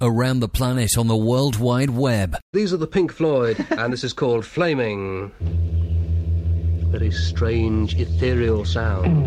around the planet on the World Wide Web. These are the Pink Floyd, and this is called Flaming. Very strange, ethereal sound.